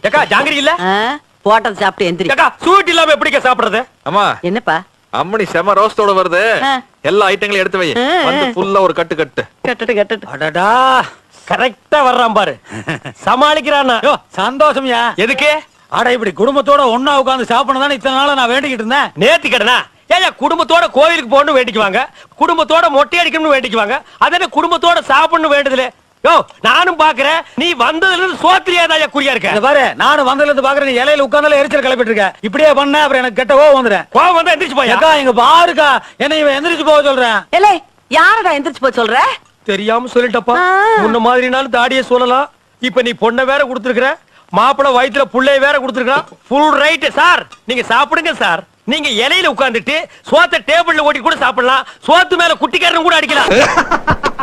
ஏக்கா ஜாங்கிரி இல்ல போட்டது சாப்பிட்டு எந்திரி. ஏக்கா ஸ்வீட் இல்லாம எப்படிக்கா சாப்பிடுறது? அம்மா என்னப்பா அம்மணி செம ரோஸ்டோட வருது. எல்லா ஐட்டங்களையும் எடுத்து வை. வந்து ஃபுல்லா ஒரு கட்டு கட்டு. கட்டட்டு. அடடா கரெக்டா வர்றான் பாரு. சமாளிக்கிறானா? யோ சந்தோஷம்யா. எதுக்கு? அட இப்படி குடும்பத்தோட ஒண்ணா உட்கார்ந்து சாப்பிடணும் இத்தனை நாளா நான் வேண்டிக்கிட்டு இருந்தேன். நேர்த்தி கடனா? ஏன் குடும்பத்தோட கோவிலுக்கு போகணும் வேண்டிக்குவாங்க, குடும்பத்தோட மொட்டை அடிக்கணும்னு வேண்டிக்குவாங்க. அதே குடும்பத்தோட சாப்பிடணும் வேண்டுதல. யோ நானும் பாக்குறேன், நீ வந்ததுல இருந்து சோத்திரியாதாயா குறியா இருக்க. இங்க பாரு, நானும் வந்ததுல இருந்து பாக்குறேன், நீ இலையில உட்கார்ந்தால எரிச்சல் கிளப்பிட்டு இருக்க. இப்படியே பண்ண அப்புறம் எனக்கு கெட்ட கோவம் வந்துடும். கோவம் வந்தா எந்திரிச்சு போயா. அக்கா இங்க பாருக்கா, என்ன இவன் எந்திரிச்சு போக சொல்றேன். ஏலே யாரடா எந்திரிச்சு போக சொல்ற? தெரியாம சொல்லிட்டப்பா. முன்ன மாதிரினாலும் தாடியே சொல்லலாம். இப்ப நீ பொண்ணை வேற கொடுத்துருக்க, மாப்பிள வயித்துல புள்ளைய வேற கொடுத்துருக்கான். Full right sir. நீங்க சாப்பிடுங்க சார். நீங்க இலையில உட்கார்ந்துட்டு சோத்த டேபிள்ல ஓட்டி கூட சாப்பிடலாம். சோத்து மேல குட்டிக்காரன் கூட அடிக்கலாம்.